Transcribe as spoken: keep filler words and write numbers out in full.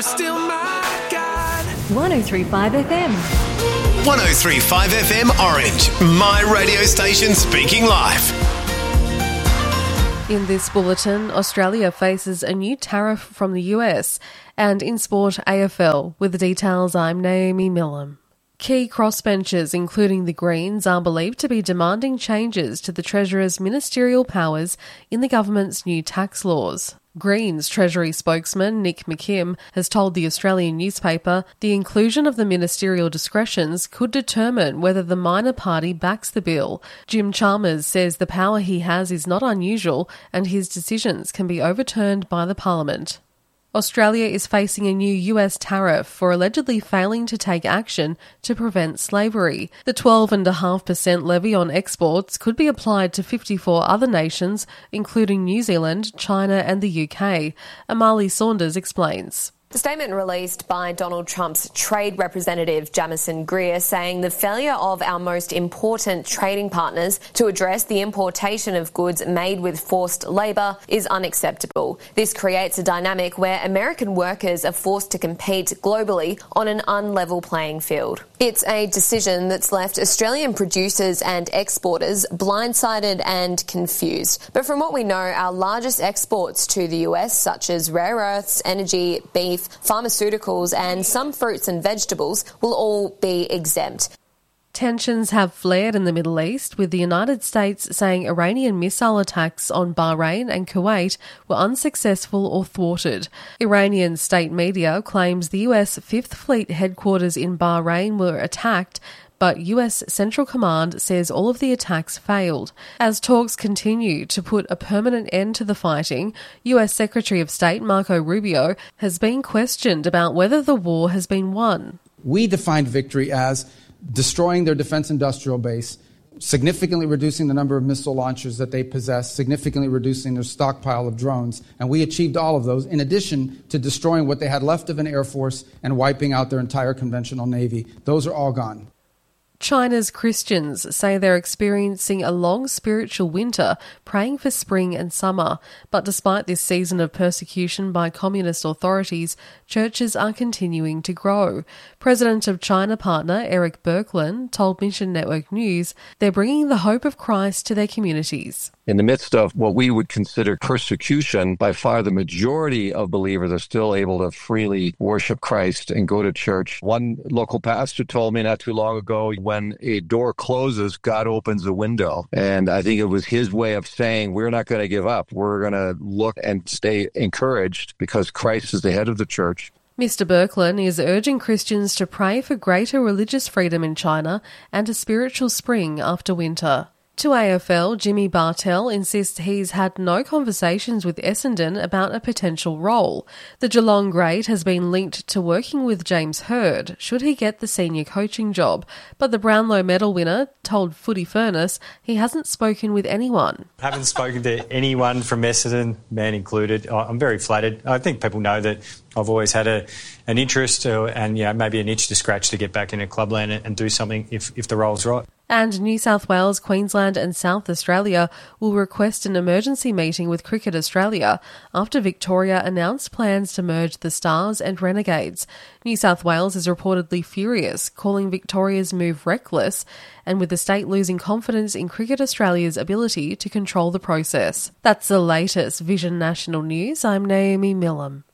Still my God. one oh three point five F M. one oh three point five F M Orange, my radio station speaking live. In this bulletin, Australia faces a new tariff from the U S, and in sport, A F L. With the details, I'm Naomi Millam. Key crossbenchers, including the Greens, are believed to be demanding changes to the Treasurer's ministerial powers in the government's new tax laws. Greens Treasury spokesman Nick McKim has told the Australian newspaper the inclusion of the ministerial discretions could determine whether the minor party backs the bill. Jim Chalmers says the power he has is not unusual and his decisions can be overturned by the Parliament. Australia is facing a new U S tariff for allegedly failing to take action to prevent slavery. The twelve point five percent levy on exports could be applied to fifty-four other nations, including New Zealand, China and the U K. Amali Saunders explains. The statement released by Donald Trump's trade representative Jamieson Greer saying the failure of our most important trading partners to address the importation of goods made with forced labour is unacceptable. This creates a dynamic where American workers are forced to compete globally on an unlevel playing field. It's a decision that's left Australian producers and exporters blindsided and confused. But from what we know, our largest exports to the U S, such as rare earths, energy, beef, pharmaceuticals and some fruits and vegetables will all be exempt. Tensions have flared in the Middle East, with the United States saying Iranian missile attacks on Bahrain and Kuwait were unsuccessful or thwarted. Iranian state media claims the U S Fifth Fleet headquarters in Bahrain were attacked, but U S Central Command says all of the attacks failed. As talks continue to put a permanent end to the fighting, U S Secretary of State Marco Rubio has been questioned about whether the war has been won. We defined victory as destroying their defense industrial base, significantly reducing the number of missile launchers that they possess, significantly reducing their stockpile of drones, and we achieved all of those, in addition to destroying what they had left of an air force and wiping out their entire conventional navy. Those are all gone. China's Christians say they're experiencing a long spiritual winter, praying for spring and summer. But despite this season of persecution by communist authorities, churches are continuing to grow. President of China Partner Eric Birkeland told Mission Network News they're bringing the hope of Christ to their communities. In the midst of what we would consider persecution, by far the majority of believers are still able to freely worship Christ and go to church. One local pastor told me not too long ago, when a door closes, God opens a window. And I think it was his way of saying, we're not going to give up. We're going to look and stay encouraged because Christ is the head of the church. Mister Birkeland is urging Christians to pray for greater religious freedom in China and a spiritual spring after winter. To A F L, Jimmy Bartell insists he's had no conversations with Essendon about a potential role. The Geelong great has been linked to working with James Hird, should he get the senior coaching job, but the Brownlow medal winner told Footy Furnace he hasn't spoken with anyone. I haven't spoken to anyone from Essendon, man included. I'm very flattered. I think people know that I've always had a an interest uh, and you know, maybe an itch to scratch to get back into clubland and, and do something if, if the role's right. And New South Wales, Queensland and South Australia will request an emergency meeting with Cricket Australia after Victoria announced plans to merge the Stars and Renegades. New South Wales is reportedly furious, calling Victoria's move reckless, and with the state losing confidence in Cricket Australia's ability to control the process. That's the latest Vision National News. I'm Naomi Millam.